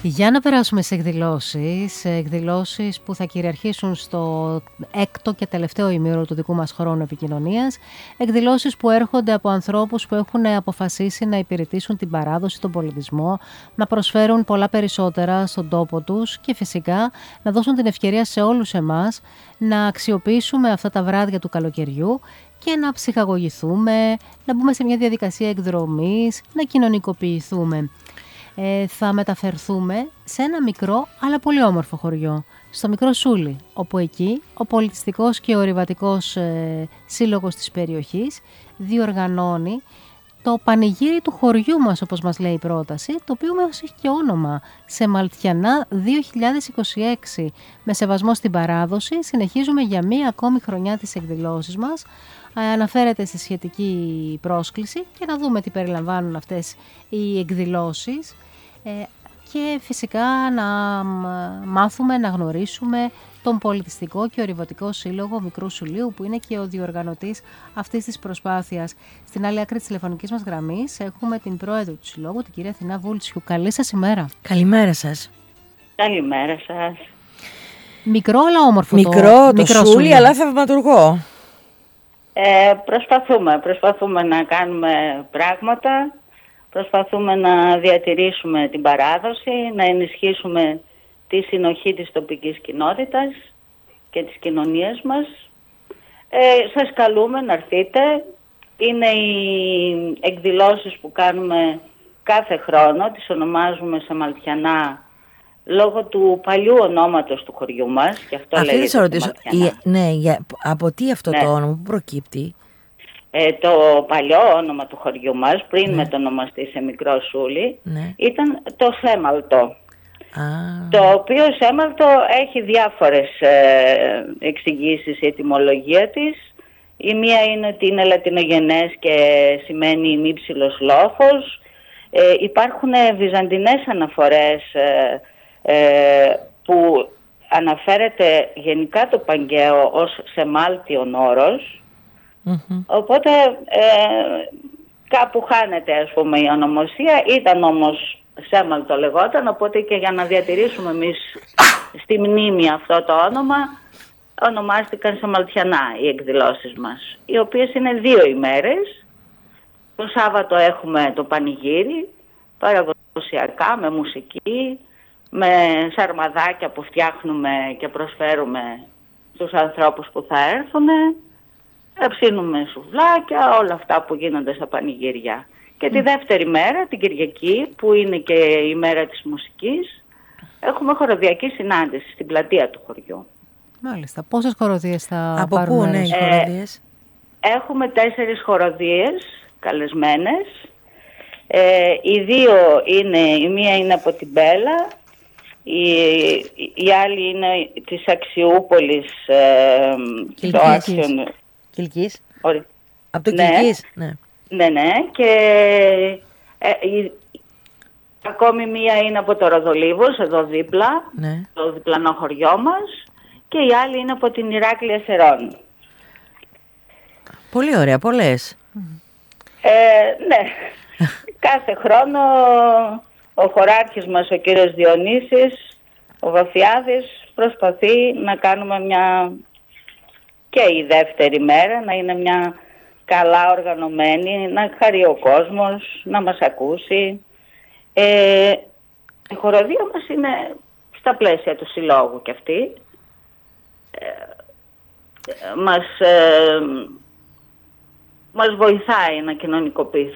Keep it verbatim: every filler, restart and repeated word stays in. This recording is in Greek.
Για να περάσουμε σε εκδηλώσεις, σε εκδηλώσεις που θα κυριαρχήσουν στο έκτο και τελευταίο ημίωρο του δικού μας χρόνου επικοινωνίας, εκδηλώσεις που έρχονται από ανθρώπους που έχουν αποφασίσει να υπηρετήσουν την παράδοση, τον πολιτισμό, να προσφέρουν πολλά περισσότερα στον τόπο τους και φυσικά να δώσουν την ευκαιρία σε όλους εμάς να αξιοποιήσουμε αυτά τα βράδια του καλοκαιριού και να ψυχαγωγηθούμε, να μπούμε σε μια διαδικασία εκδρομής, να κοινωνικοποιηθούμε. Ε, θα μεταφερθούμε σε ένα μικρό αλλά πολύ όμορφο χωριό, στο Μικρό Σούλι, όπου εκεί ο πολιτιστικός και ορειβατικός ε, σύλλογος της περιοχής διοργανώνει το πανηγύρι του χωριού μας, όπως μας λέει η πρόταση, το οποίο μας έχει και όνομα «Σε Μαλτιανά δύο χιλιάδες είκοσι έξι». Με σεβασμό στην παράδοση, συνεχίζουμε για μία ακόμη χρονιά τις εκδηλώσεις μας. Αναφέρεται στη σχετική πρόσκληση και να δούμε τι περιλαμβάνουν αυτές οι εκδηλώσεις ε, και φυσικά να μάθουμε, να γνωρίσουμε τον πολιτιστικό και ορειβατικό σύλλογο Μικρού Σουλίου, που είναι και ο διοργανωτής αυτής της προσπάθειας. Στην άλλη άκρη της τηλεφωνικής μας γραμμής έχουμε την πρόεδρο του συλλόγου, την κυρία Αθηνά Βούλτσιου. Καλή σας ημέρα. Καλημέρα σας. Καλημέρα σας. Μικρό αλλά όμορφο. Μικρό το, το μικρό Σούλι, αλλά θαυματουργό. Ε, προσπαθούμε, προσπαθούμε να κάνουμε πράγματα, προσπαθούμε να διατηρήσουμε την παράδοση, να ενισχύσουμε τη συνοχή της τοπικής κοινότητας και της κοινωνίας μας. Ε, σας καλούμε να έρθετε. Είναι οι εκδηλώσεις που κάνουμε κάθε χρόνο, τις ονομάζουμε σε Μαλτιανά λόγω του παλιού ονόματος του χωριού μας. Και αυτό αυτή θα σε ρωτήσω, η, ναι, για, από τι αυτό ναι. το όνομα, που προκύπτει? Ε, το παλιό όνομα του χωριού μας, πριν ναι. μετονομαστεί σε Μικρό Σούλι, ναι. ήταν το Σέμαλτο. Α. Το οποίο Σέμαλτο έχει διάφορες ε, εξηγήσεις, η ετυμολογία της. Η μία είναι ότι είναι λατινογενές και σημαίνει μήψιλος λόφος. Ε, υπάρχουν βυζαντινές αναφορές ε, Ε, που αναφέρεται γενικά το Παγκαίο ως σεμάλτιον όρος, mm-hmm. οπότε ε, κάπου χάνεται, ας πούμε, η ονομοσία. Ήταν όμως Σέμαλτο λεγόταν, οπότε και για να διατηρήσουμε εμείς στη μνήμη αυτό το όνομα, ονομάστηκαν σε Μαλτιανά οι εκδηλώσεις μας, οι οποίες είναι δύο ημέρες. Το Σάββατο έχουμε το πανηγύρι, παραδοσιακά με μουσική, με σαρμαδάκια που φτιάχνουμε και προσφέρουμε στους ανθρώπους που θα έρθουν, ψήνουμε σουβλάκια, όλα αυτά που γίνονται στα πανηγύρια. Και τη δεύτερη μέρα, την Κυριακή, που είναι και η μέρα της μουσικής, έχουμε χοροδιακή συνάντηση στην πλατεία του χωριού. Μάλιστα. Πόσες χοροδίες θα Από πάρουν? πού, ναι, οι χοροδίες? Ε, έχουμε τέσσερις χοροδίες καλεσμένες. Ε, οι δύο είναι, η μία είναι από την Μπέλα, Η, η άλλη είναι της Αξιούπολης. Ε, Κιλκής. Κιλκής. Από το ναι. Κιλκής. Ναι. ναι, ναι. Και ε, η, ακόμη μία είναι από το Ροδολίβος, εδώ δίπλα, ναι. το διπλανό χωριό μας. Και η άλλη είναι από την Ηράκλεια Σερών. Πολύ ωραία, πολλές. Ε, ναι. Κάθε χρόνο ο χωράρχης μας, ο κύριος Διονύσης, ο Βαφιάδης, προσπαθεί να κάνουμε μια και η δεύτερη μέρα, να είναι μια καλά οργανωμένη, να χαρεί ο κόσμος, να μας ακούσει. Ε, η χοροδία μας είναι στα πλαίσια του συλλόγου κι αυτή. Ε, μας, ε, μας βοηθάει να κοινωνικοποιηθούμε.